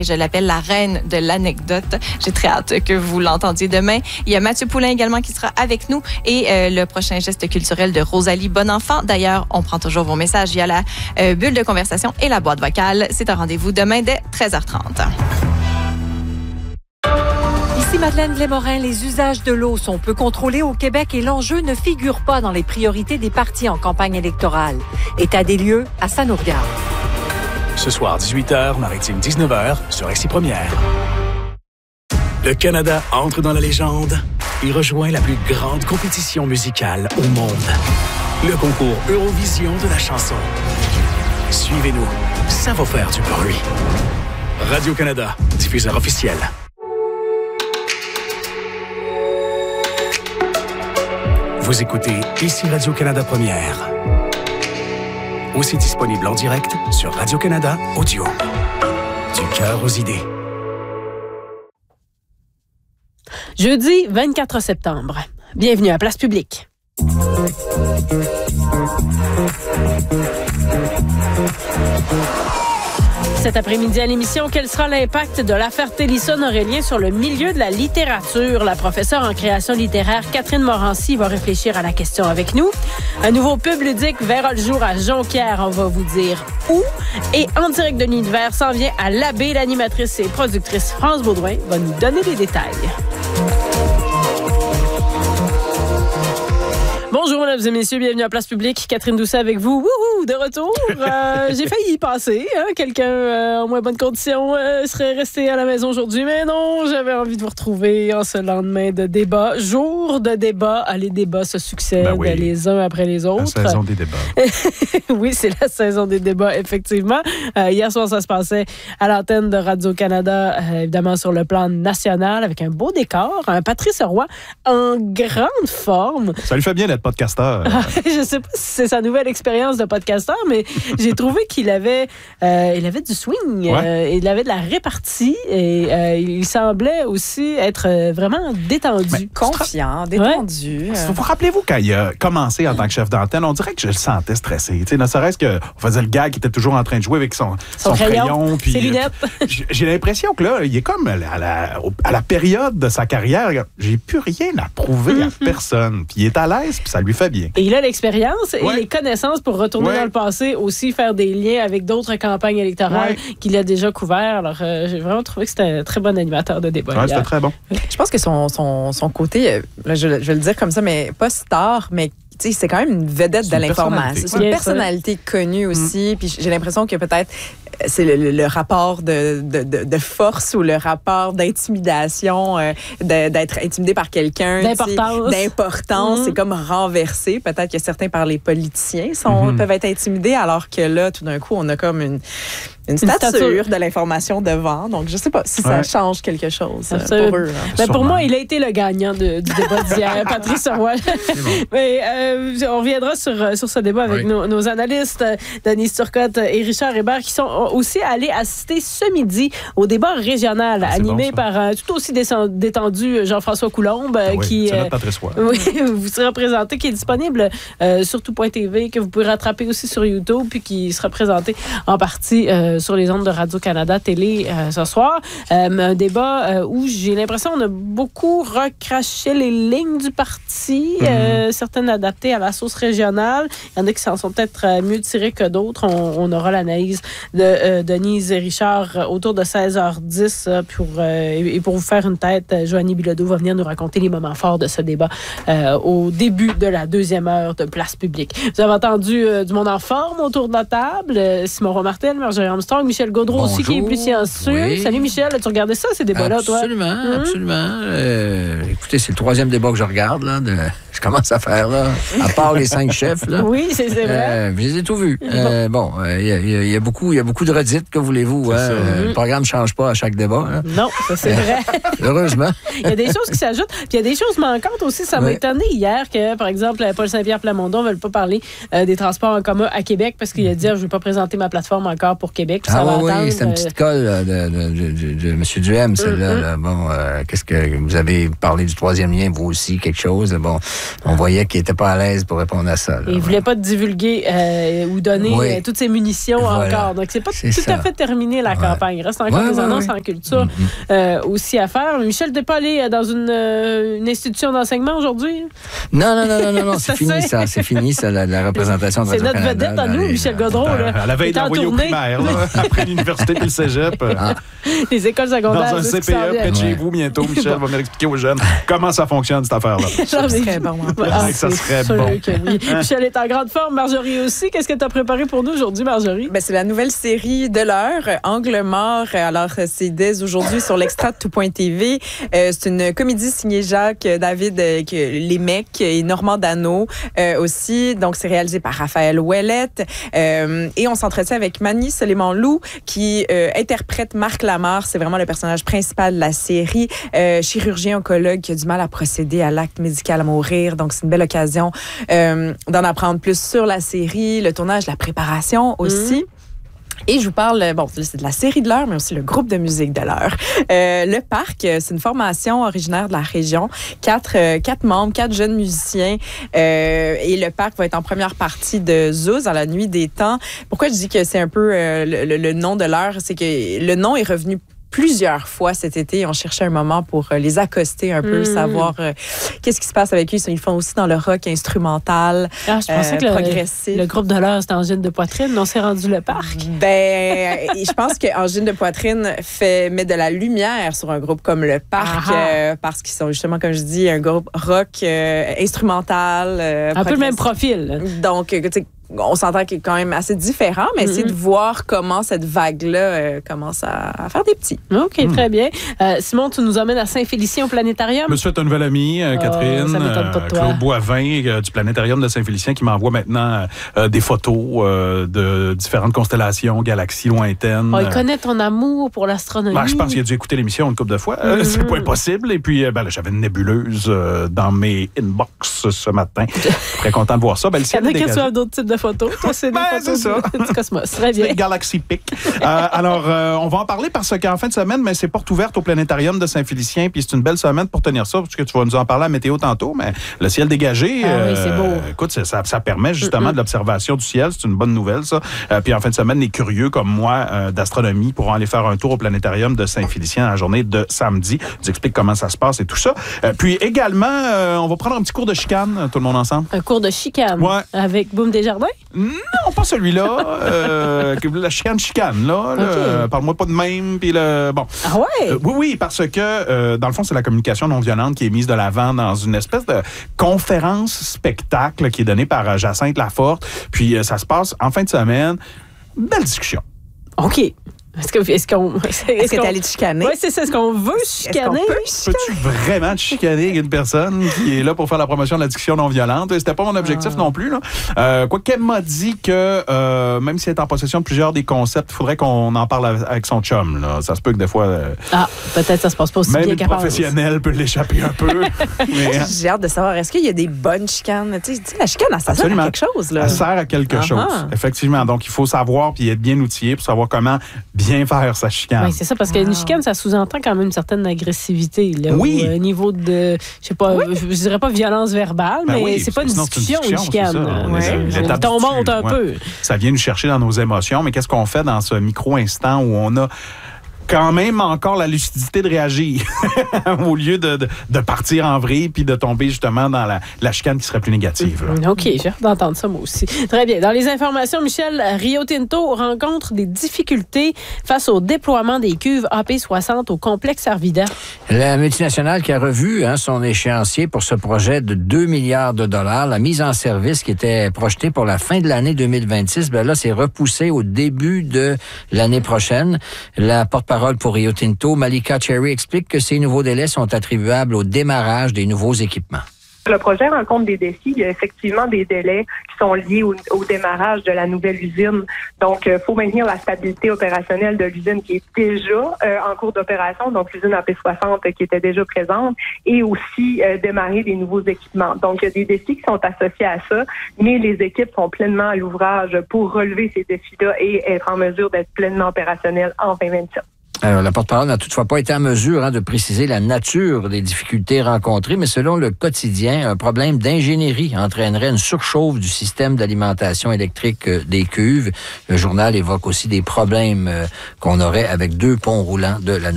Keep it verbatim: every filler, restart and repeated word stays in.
Je l'appelle la reine de l'anecdote. J'ai très hâte que vous l'entendiez demain. Il y a Mathieu Poulain également qui sera avec nous et euh, le prochain geste culturel de Rosalie Bonenfant. D'ailleurs, on prend toujours vos messages via la euh, bulle de conversation et la boîte vocale. C'est un rendez-vous demain dès treize heures trente. Ici Madeleine Glémorin, les usages de l'eau sont peu contrôlés au Québec et l'enjeu ne figure pas dans les priorités des partis en campagne électorale. État des lieux à Sanourgard. Ce soir, dix-huit heures, Maritime dix-neuf heures, sur X Première. Le Canada entre dans la légende et rejoint la plus grande compétition musicale au monde. Le concours Eurovision de la chanson. Suivez-nous, ça va faire du bruit. Radio-Canada, diffuseur officiel. Vous écoutez ici Radio-Canada Première. Aussi disponible en direct sur Radio-Canada Audio. Du cœur aux idées. Jeudi vingt-quatre septembre. Bienvenue à Place Publique. Cet après-midi à l'émission, quel sera l'impact de l'affaire Télisson-Aurélien sur le milieu de la littérature? La professeure en création littéraire Catherine Morancy va réfléchir à la question avec nous. Un nouveau pub ludique verra le jour à Jonquière, on va vous dire où. Et en direct de l'univers s'en vient à l'Abbé, l'animatrice et productrice France Baudouin va nous donner les détails. Bonjour, mesdames et messieurs, bienvenue à Place Publique. Catherine Doucet avec vous. Wouhou, de retour. Euh, j'ai failli y passer. Hein? Quelqu'un euh, en moins bonne condition euh, serait resté à la maison aujourd'hui, mais non, j'avais envie de vous retrouver en ce lendemain de débat. Jour de débat. Les débats se succèdent ben oui. les uns après les autres. La saison des débats. Oui, c'est la saison des débats, effectivement. Euh, hier soir, ça se passait à l'antenne de Radio-Canada, euh, évidemment sur le plan national, avec un beau décor. Un Patrice Roy en grande forme. Ça lui fait bien d'être podcasteur. Je sais pas si c'est sa nouvelle expérience de podcasteur, mais j'ai trouvé qu'il avait, euh, il avait du swing, ouais. euh, il avait de la répartie et euh, il semblait aussi être euh, vraiment détendu. Mais, confiant, détendu. Ouais. Euh... Vous rappelez-vous quand il a commencé en tant que chef d'antenne, on dirait que je le sentais stressé. Tu sais, ne serait-ce qu'on faisait le gars qui était toujours en train de jouer avec son, son, son crayon, crayon puis, ses lunettes. Euh, j'ai l'impression que là, il est comme à la, à la période de sa carrière, j'ai plus rien à prouver mm-hmm. à personne. Puis il est à l'aise, puis ça lui fait bien. Et il a l'expérience et ouais. les connaissances pour retourner ouais. dans le passé, aussi faire des liens avec d'autres campagnes électorales ouais. qu'il a déjà couvertes. Alors, euh, j'ai vraiment trouvé que c'était un très bon animateur de débat. Ouais, c'était très bon. Je pense que son, son, son côté, là, je, je vais le dire comme ça, mais pas star, mais c'est quand même une vedette c'est de l'information. C'est une personnalité connue aussi. Mm. Puis j'ai l'impression que peut-être c'est le, le, le rapport de, de, de, de force ou le rapport d'intimidation, euh, de, d'être intimidé par quelqu'un. D'importance. D'importance. Mm. C'est comme renversé. Peut-être que certains par les politiciens sont, mm. peuvent être intimidés, alors que là, tout d'un coup, on a comme une... Une stature, une stature de l'information devant. Donc, je ne sais pas si ça ouais. change quelque chose euh, pour eux. Hein. Ben pour moi, il a été le gagnant de, du débat d'hier, Patrice Roy. Bon. Mais euh, on reviendra sur, sur ce débat avec oui. nos, nos analystes, Denise Turcotte et Richard Hébert, qui sont aussi allés assister ce midi au débat régional, ah, animé bon, par un tout aussi détendu Jean-François Coulombe. Ah oui, qui, c'est notre Patrice Roy. Oui, vous sera présenté, qui est disponible euh, sur tout point T V, que vous pouvez rattraper aussi sur YouTube, puis qui sera présenté en partie euh, sur les ondes de Radio-Canada Télé euh, ce soir. Euh, un débat euh, où j'ai l'impression qu'on a beaucoup recraché les lignes du parti, mm-hmm. euh, certaines adaptées à la sauce régionale. Il y en a qui s'en sont peut-être euh, mieux tirés que d'autres. On, on aura l'analyse de euh, Denise et Richard euh, autour de seize heures dix euh, pour, euh, et pour vous faire une tête. Euh, Joanie Bilodeau va venir nous raconter les moments forts de ce débat euh, au début de la deuxième heure de Place Publique. Vous avez entendu euh, du monde en forme autour de la table. Euh, Simon Romartel, Marjorie Armstrong, Michel Gaudreau Bonjour. Aussi qui est plus sciencieux. Oui. Salut Michel, as-tu regardé ça, ces débats-là, toi? Absolument, mmh. absolument. Euh, écoutez, c'est le troisième débat que je regarde, là. De... Je commence à faire, là. À part les cinq chefs, là. Oui, c'est, c'est vrai. Euh, je les ai tous vus. Euh, bon, il euh, y, y, y, a beaucoup, y a beaucoup de redites, que voulez-vous. Hein? Euh, le programme ne change pas à chaque débat. Hein? Non, ça c'est vrai. Heureusement. Il y a des choses qui s'ajoutent. Puis il y a des choses manquantes aussi. Ça m'a oui. étonné hier que, par exemple, Paul Saint-Pierre Plamondon ne veut pas parler euh, des transports en commun à Québec parce qu'il a dit « Je ne veux pas présenter ma plateforme encore pour Québec. » Ah oui, oui, c'est une petite colle là, de, de, de, de, de M. Duhem, celle-là. Mm-hmm. Là. Bon, euh, qu'est-ce que vous avez parlé du troisième lien, vous aussi, quelque chose. Bon, on voyait qu'il n'était pas à l'aise pour répondre à ça. Là, il ne voulait pas divulguer euh, ou donner oui. euh, toutes ses munitions voilà. encore. Donc, c'est pas c'est tout ça. à fait terminé la ouais. campagne. Il reste encore ouais, des ouais, annonces ouais. en culture mm-hmm. euh, aussi à faire. Michel, tu n'es pas allé dans une, euh, une institution d'enseignement aujourd'hui? Non, non, non, non, non, non c'est fini ça. C'est fini ça, la, la représentation de Radio-Canada. C'est notre vedette à nous, Michel Gaudreau. Là. À la veille d'envoyer au primaire, là, après l'université puis le cégep. Ah. Les écoles secondaires. Dans un C P E près de chez vous bientôt, Michel va m'expliquer aux jeunes comment ça fonctionne cette affaire-là. Ça serait bon. Ah, ça serait bon. Que oui. Michel est en grande forme, Marjorie aussi. Qu'est-ce que tu as préparé pour nous aujourd'hui, Marjorie? Ben, c'est la nouvelle série de l'heure, Angle mort. Alors, c'est dès aujourd'hui sur l'extra de tout point T V. Euh, c'est une comédie signée Jacques, David euh, Lémec et Normand Dano euh, aussi. Donc, c'est réalisé par Raphaël Ouellette. Euh, et on s'entretient avec Mani Soleiman-Lou qui euh, interprète Marc Lamarre. C'est vraiment le personnage principal de la série. Euh, chirurgien oncologue qui a du mal à procéder à l'acte médical à mourir. Donc, c'est une belle occasion euh, d'en apprendre plus sur la série, le tournage, la préparation aussi. Mmh. Et je vous parle, bon, c'est de la série de l'heure, mais aussi le groupe de musique de l'heure. Euh, le Parc, c'est une formation originaire de la région. Quatre, euh, quatre membres, quatre jeunes musiciens. Euh, et le Parc va être en première partie de Zouz, à la nuit des temps. Pourquoi je dis que c'est un peu euh, le, le nom de l'heure? C'est que le nom est revenu plusieurs fois cet été. On cherchait un moment pour euh, les accoster un peu, mmh. savoir euh, qu'est-ce qui se passe avec eux. Ils font aussi dans le rock instrumental, ah, je pensais euh, que progressif. Le, le groupe de l'heure, c'était Angine de poitrine. On s'est rendu le Parc. Ben, je pense que Angine de poitrine fait met de la lumière sur un groupe comme le Parc euh, parce qu'ils sont justement, comme je dis, un groupe rock euh, instrumental. Euh, un peu le même profil. Donc, tu sais, on s'entend qu'il est quand même assez différent, mais mm-hmm. essayer de voir comment cette vague-là euh, commence à, à faire des petits. OK, mm. très bien. Euh, Simon, tu nous emmènes à Saint-Félicien au Planétarium. Je me suis fait un nouvel ami, euh, Catherine, oh, ça m'étonne pas de toi. Claude Boivin euh, du Planétarium de Saint-Félicien qui m'envoie maintenant euh, des photos euh, de différentes constellations, galaxies lointaines. Oh, il connaît ton amour pour l'astronomie. Ben, je pense qu'il a dû écouter l'émission une couple de fois. Euh, mm-hmm. C'est pas impossible. Et puis, ben, là, j'avais une nébuleuse euh, dans mes inbox ce matin. Très content de voir ça. Ben, le ciel il y en a qui reçoivent d'autres types de photos. Toi, c'est ben, c'est ça. Du cosmos. Très bien. C'est Galaxy Pic. euh, alors, euh, on va en parler parce qu'en fin de semaine, mais c'est porte ouverte au Planétarium de Saint-Félicien. Puis c'est une belle semaine pour tenir ça, parce que tu vas nous en parler à météo tantôt. Mais le ciel dégagé, ah, euh, oui, c'est beau. Écoute, ça, ça permet justement mm-hmm. de l'observation du ciel. C'est une bonne nouvelle, ça. Euh, puis en fin de semaine, les curieux comme moi euh, d'astronomie pourront aller faire un tour au Planétarium de Saint-Félicien la journée de samedi. Je vous explique comment ça se passe et tout ça. Euh, puis également, euh, on va prendre un petit cours de chicane, tout le monde ensemble. Un cours de chicane? Ouais. Avec Boom Desjardins? Non, pas celui-là. euh, la chicane, chicane, là. Okay. là parle-moi pas de même. Puis le, bon. Ah ouais? Euh, oui, oui, parce que, euh, dans le fond, c'est la communication non violente qui est mise de l'avant dans une espèce de conférence-spectacle qui est donnée par Jacinthe Laforte. Puis euh, ça se passe en fin de semaine. Belle discussion. OK. Est-ce, que, est-ce qu'on. Est-ce, est-ce que t'es allé te chicaner? Oui, c'est ça. Est-ce qu'on veut chicaner? Est-ce qu'on peut chicaner? Peux-tu vraiment te chicaner avec une personne qui est là pour faire la promotion de la discussion non violente? C'était pas mon objectif ah. non plus. Là. Euh, quoi qu'elle m'a dit que euh, même si elle est en possession de plusieurs des concepts, il faudrait qu'on en parle avec son chum. Là. Ça se peut que des fois. Euh, ah, peut-être ça se passe pas aussi même bien qu'à Même une professionnelle peut l'échapper un peu. Mais, hein. J'ai hâte de savoir, est-ce qu'il y a des bonnes chicanes? Tu sais, la chicane, ça sert à quelque chose. Là. Elle sert à quelque uh-huh. chose. Effectivement. Donc, il faut savoir puis être bien outillé pour savoir comment bien faire sa chicane. Oui, c'est ça, parce qu'une chicane, ça sous-entend quand même une certaine agressivité. Là, oui. Au niveau de, je sais pas, oui. je, je dirais pas violence verbale, ben mais oui, c'est pas une discussion, une, discussion, une chicane. Ouais. On monte un ouais. peu. Ça vient nous chercher dans nos émotions, mais qu'est-ce qu'on fait dans ce micro-instant où on a quand même encore la lucidité de réagir au lieu de, de, de partir en vrille puis de tomber justement dans la, la chicane qui serait plus négative. Là. OK, j'ai hâte d'entendre ça moi aussi. Très bien. Dans les informations, Michel, Rio Tinto rencontre des difficultés face au déploiement des cuves A P soixante au complexe Arvida. La multinationale qui a revu hein, son échéancier pour ce projet de deux milliards de dollars, la mise en service qui était projetée pour la fin de l'année deux mille vingt-six, ben là, c'est repoussé au début de l'année prochaine. La porte-parole pour Rio Tinto, Malika Cherry, explique que ces nouveaux délais sont attribuables au démarrage des nouveaux équipements. Le projet rencontre des défis. Il y a effectivement des délais qui sont liés au, au démarrage de la nouvelle usine. Donc, il euh, faut maintenir la stabilité opérationnelle de l'usine qui est déjà euh, en cours d'opération, donc l'usine A P soixante euh, qui était déjà présente, et aussi euh, démarrer des nouveaux équipements. Donc, il y a des défis qui sont associés à ça, mais les équipes sont pleinement à l'ouvrage pour relever ces défis-là et être en mesure d'être pleinement opérationnelles en vingt vingt-sept. Alors, la porte-parole n'a toutefois pas été en mesure hein, de préciser la nature des difficultés rencontrées, mais selon le quotidien, un problème d'ingénierie entraînerait une surchauffe du système d'alimentation électrique des cuves. Le journal évoque aussi des problèmes qu'on aurait avec deux ponts roulants de la